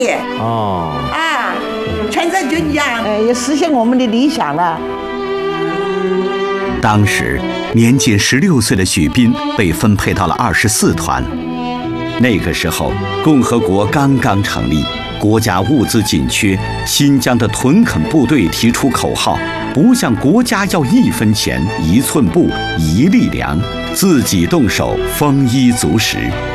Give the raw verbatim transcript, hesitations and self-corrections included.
哦， 啊，全国军养，呃，也实现我们的理想了。 当时年仅十六岁的许斌被分配到了二十四团。那个时候，共和国刚刚成立，国家物资紧缺，新疆的屯垦部队提出口号：不向国家要一分钱、一寸布、一粒粮，自己动手，丰衣足食。